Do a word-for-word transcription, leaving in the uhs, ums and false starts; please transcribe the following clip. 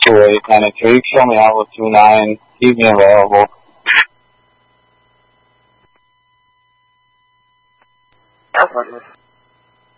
two eight nine three. Show me out with two nine. Keep me available. Affirmative.